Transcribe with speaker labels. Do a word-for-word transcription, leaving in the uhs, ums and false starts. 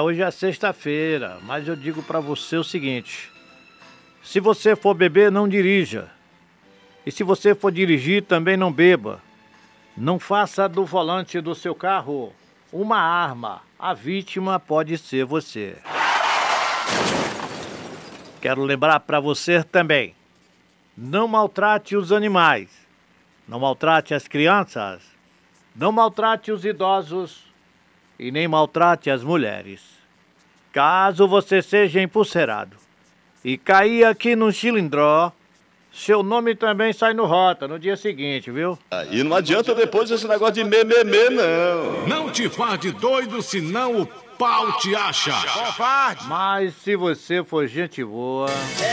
Speaker 1: hoje é sexta-feira, mas eu digo pra você o seguinte: se você for beber, não dirija. E se você for dirigir, também não beba. Não faça do volante do seu carro uma arma. A vítima pode ser você. Quero lembrar pra você também: não maltrate os animais. Não maltrate as crianças. Não maltrate os idosos. E nem maltrate as mulheres. Caso você seja empulcerado e cair aqui no Chilindró, seu nome também sai no Rota no dia seguinte, viu?
Speaker 2: Ah, e não adianta depois esse negócio de mememê, não.
Speaker 3: Não te faz de doido, senão o pau te acha.
Speaker 1: Mas se você for gente boa...